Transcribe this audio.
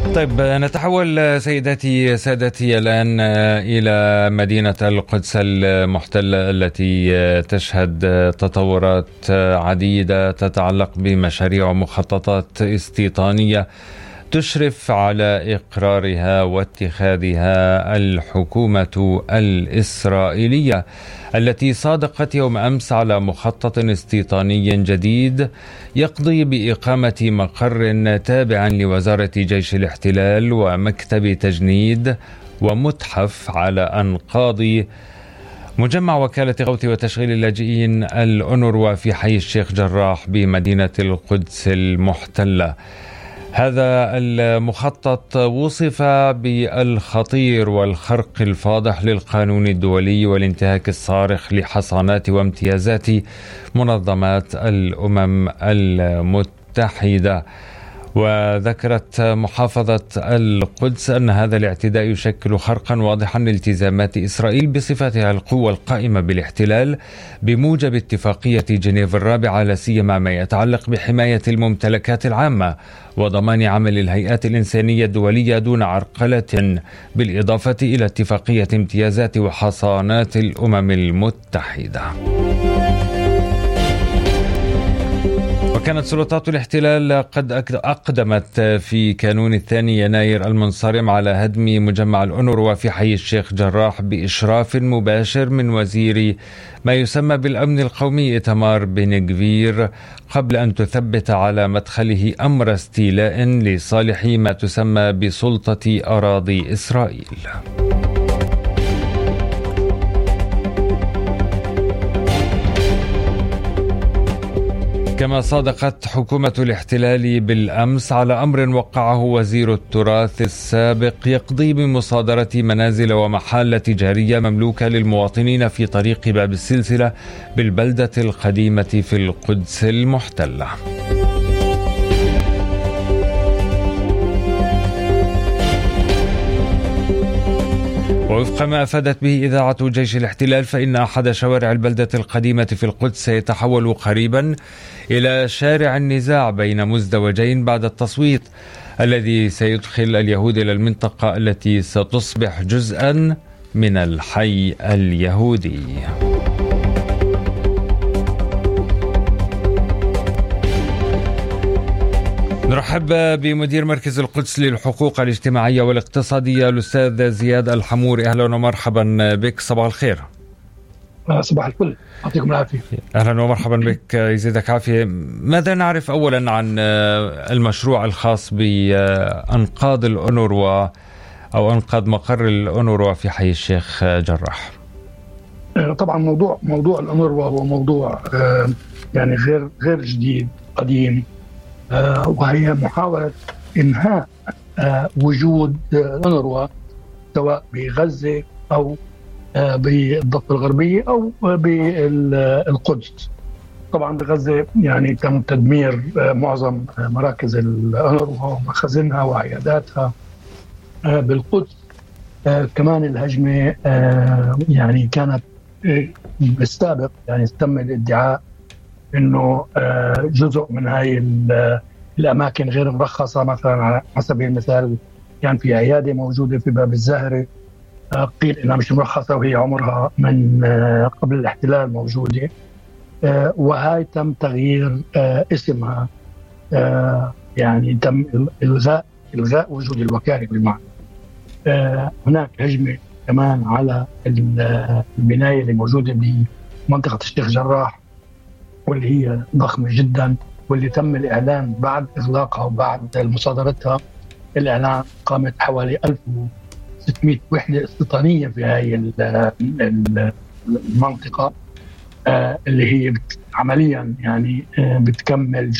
طيب نتحول سيداتي سادتي الآن إلى مدينة القدس المحتلة التي تشهد تطورات عديدة تتعلق بمشاريع ومخططات استيطانية تشرف على إقرارها واتخاذها الحكومة الإسرائيلية التي صادقت يوم أمس على مخطط استيطاني جديد يقضي بإقامة مقر تابع لوزارة جيش الاحتلال ومكتب تجنيد ومتحف على أنقاض مجمع وكالة غوث وتشغيل اللاجئين الأونروا في حي الشيخ جراح بمدينة القدس المحتلة. هذا المخطط وصف بالخطير والخرق الفاضح للقانون الدولي والانتهاك الصارخ لحصانات وامتيازات منظمات الأمم المتحدة. وذكرت محافظة القدس أن هذا الاعتداء يشكل خرقا واضحا لالتزامات إسرائيل بصفتها القوة القائمة بالاحتلال بموجب اتفاقية جنيف الرابعة، لا سيما ما يتعلق بحماية الممتلكات العامة وضمان عمل الهيئات الإنسانية الدولية دون عرقلة، بالإضافة إلى اتفاقية امتيازات وحصانات الأمم المتحدة. وكانت سلطات الاحتلال قد أقدمت في كانون 2 يناير المنصرم على هدم مجمع الأونروا في حي الشيخ جراح بإشراف مباشر من وزير ما يسمى بالأمن القومي إيتمار بن غفير، قبل أن تثبت على مدخله أمر استيلاء لصالح ما تسمى بسلطة أراضي إسرائيل. كما صادقت حكومة الاحتلال بالأمس على أمر وقعه وزير التراث السابق يقضي بمصادرة منازل ومحال تجارية مملوكة للمواطنين في طريق باب السلسلة بالبلدة القديمة في القدس المحتلة. ووفق ما أفادت به إذاعة جيش الاحتلال، فإن أحد شوارع البلدة القديمة في القدس سيتحول قريبا إلى شارع النزاع بين مزدوجين بعد التصويت الذي سيدخل اليهود إلى المنطقة التي ستصبح جزءا من الحي اليهودي. نرحب بمدير مركز القدس للحقوق الاجتماعية والاقتصادية الأستاذ زياد الحموري. أهلا ومرحبا بك، صباح الخير. صباح الفل، يعطيكم العافية. أهلا ومرحبا بك، يزيدك عافية. ماذا نعرف أولا عن المشروع الخاص بأنقاض الأونروا أو أنقاض مقر الأونروا في حي الشيخ جراح؟ طبعا موضوع الأونروا هو موضوع يعني غير جديد، قديم، وهي محاولة إنهاء وجود الأونروا سواء بغزة أو بالضفة الغربية أو بالقدس. طبعا بغزة يعني تم تدمير معظم مراكز الأونروا ومخازنها وعياداتها. بالقدس كمان الهجمة يعني كانت بالسابق، يعني تم الادعاء إنه جزء من هاي الأماكن غير مرخصة. مثلا على سبيل المثال كان في عيادة موجودة في باب الزاهرة، قيل إنها مش مرخصة وهي عمرها من قبل الاحتلال موجودة، وهاي تم تغيير اسمها، يعني تم إلغاء وجود الوكالة بالمعنى. هناك هجمة كمان على البناية اللي موجودة بمنطقة الشيخ جراح، واللي هي ضخمة جدا، واللي تم الإعلان بعد إغلاقها وبعد مصادرتها. الإعلان قامت حوالي 1600 وحدة استيطانية في هاي المنطقة، اللي هي عمليا يعني بتكمل